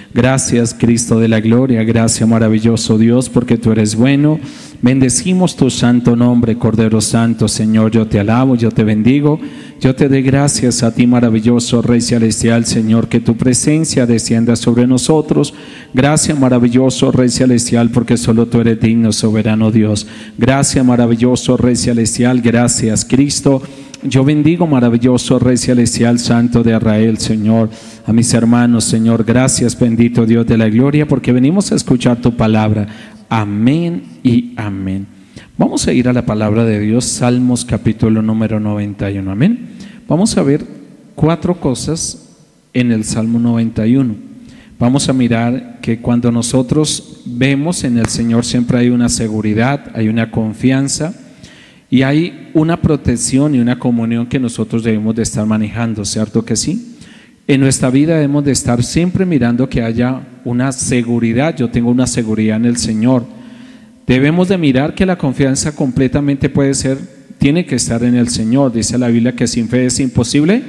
Gracias, Cristo de la gloria, gracias, maravilloso Dios, porque tú eres bueno. Bendecimos tu santo nombre, Cordero Santo. Señor, yo te alabo, yo te bendigo, yo te doy gracias a ti, maravilloso Rey Celestial. Señor, que tu presencia descienda sobre nosotros. Gracias, maravilloso Rey Celestial, porque solo tú eres digno, soberano Dios. Gracias, maravilloso Rey Celestial, gracias, Cristo. Yo bendigo, maravilloso Rey Celestial, Santo de Israel, Señor, a mis hermanos, Señor. Gracias, bendito Dios de la gloria, porque venimos a escuchar tu palabra. Amén y amén. Vamos a ir a la palabra de Dios, Salmos capítulo número 91. Amén. Vamos a ver 4 cosas en el Salmo 91. Vamos a mirar que cuando nosotros vemos en el Señor siempre hay una seguridad, hay una confianza y hay una protección y una comunión que nosotros debemos de estar manejando, ¿cierto que sí? En nuestra vida debemos de estar siempre mirando que haya una seguridad. Yo tengo una seguridad en el Señor. Debemos de mirar que la confianza completamente tiene que estar en el Señor. Dice la Biblia que sin fe es imposible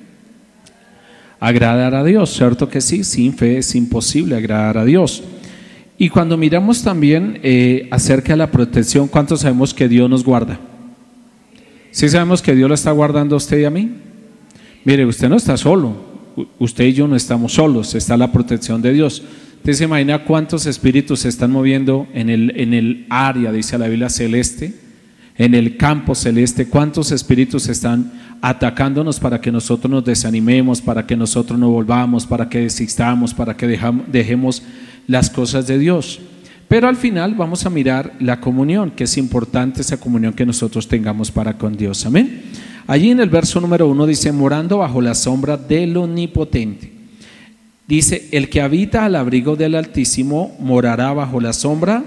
agradar a Dios, ¿cierto que sí? Sin fe es imposible agradar a Dios. Y cuando miramos también acerca de la protección, ¿cuántos sabemos que Dios nos guarda? ¿Sí sabemos que Dios lo está guardando a usted y a mí? Mire, usted no está solo. Usted y yo no estamos solos, está la protección de Dios. Usted se imagina cuántos espíritus se están moviendo en el área, dice la Biblia, celeste, en el campo celeste. Cuántos espíritus están atacándonos para que nosotros nos desanimemos, para que nosotros no volvamos, para que desistamos, para que dejemos las cosas de Dios. Pero al final vamos a mirar la comunión, que es importante esa comunión que nosotros tengamos para con Dios. Amén. Allí en el verso número 1 dice: morando bajo la sombra del Omnipotente. Dice: el que habita al abrigo del Altísimo morará bajo la sombra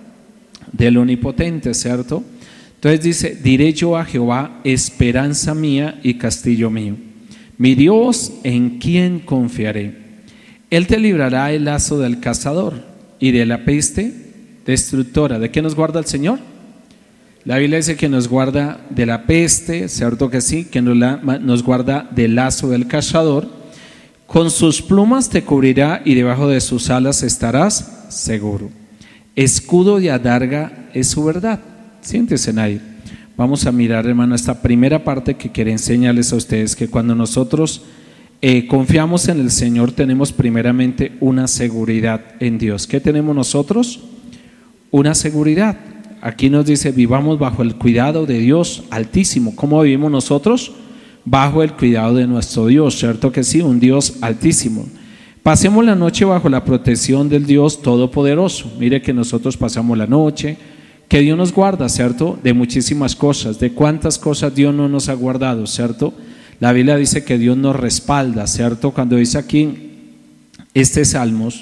del Omnipotente, ¿cierto? Entonces dice: diré yo a Jehová, esperanza mía y castillo mío, mi Dios en quien confiaré. Él te librará del lazo del cazador y de la peste destructora. ¿De qué nos guarda el Señor? La Biblia dice que nos guarda de la peste, ¿cierto que sí? Que nos guarda del lazo del cazador. Con sus plumas te cubrirá y debajo de sus alas estarás seguro. Escudo y adarga es su verdad. Siéntese nadie. Vamos a mirar, hermano, esta primera parte que quiero enseñarles a ustedes, que cuando nosotros confiamos en el Señor tenemos primeramente una seguridad en Dios. ¿Qué tenemos nosotros? Una seguridad. Aquí nos dice: vivamos bajo el cuidado de Dios Altísimo. ¿Cómo vivimos nosotros? Bajo el cuidado de nuestro Dios, ¿cierto que sí? Un Dios Altísimo. Pasemos la noche bajo la protección del Dios Todopoderoso. Mire que nosotros pasamos la noche, que Dios nos guarda, ¿cierto? De muchísimas cosas. ¿De cuántas cosas Dios no nos ha guardado, ¿cierto? La Biblia dice que Dios nos respalda, ¿cierto? Cuando dice aquí este Salmos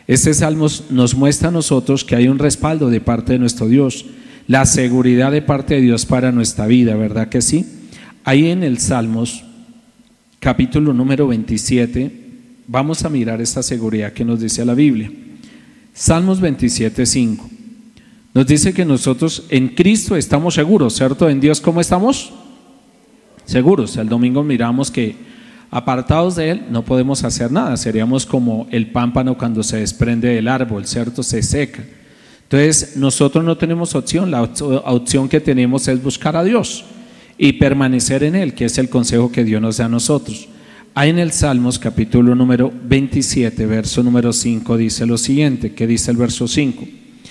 nos muestra a nosotros que hay un respaldo de parte de nuestro Dios, la seguridad de parte de Dios para nuestra vida, ¿verdad que sí? Ahí en el Salmos capítulo número 27 vamos a mirar esta seguridad que nos dice la Biblia. Salmos 27:5 nos dice que nosotros en Cristo estamos seguros, ¿cierto? En Dios, ¿cómo estamos? Seguros. El domingo miramos que apartados de Él no podemos hacer nada, seríamos como el pámpano cuando se desprende del árbol, ¿cierto? Se seca. Entonces nosotros no tenemos opción, la opción que tenemos es buscar a Dios y permanecer en Él, que es el consejo que Dios nos da a nosotros. Ahí en el Salmos capítulo número 27, verso número 5 dice lo siguiente. ¿Qué dice el verso 5?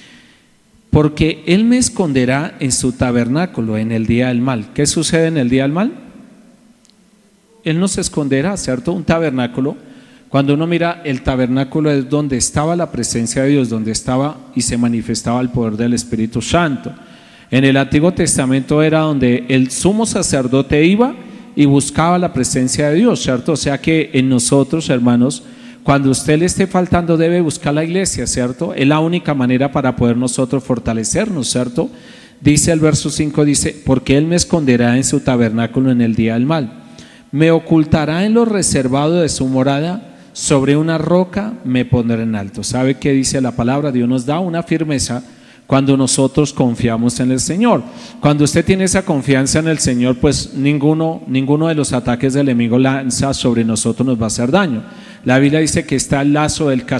Porque Él me esconderá en su tabernáculo en el día del mal. ¿Qué sucede en el día del mal? Él nos esconderá, ¿cierto? Un tabernáculo, cuando uno mira el tabernáculo es donde estaba la presencia de Dios, donde estaba y se manifestaba el poder del Espíritu Santo. En el Antiguo Testamento era donde el sumo sacerdote iba y buscaba la presencia de Dios, ¿cierto? O sea que en nosotros, hermanos, cuando usted le esté faltando debe buscar la iglesia, ¿cierto? Es la única manera para poder nosotros fortalecernos, ¿cierto? Dice el verso 5, dice: porque Él me esconderá en su tabernáculo en el día del mal. Me ocultará en lo reservado de su morada, sobre una roca me pondré en alto. ¿Sabe qué dice la palabra? Dios nos da una firmeza cuando nosotros confiamos en el Señor. Cuando usted tiene esa confianza en el Señor, pues ninguno de los ataques del enemigo lanza sobre nosotros nos va a hacer daño. La Biblia dice que está el lazo del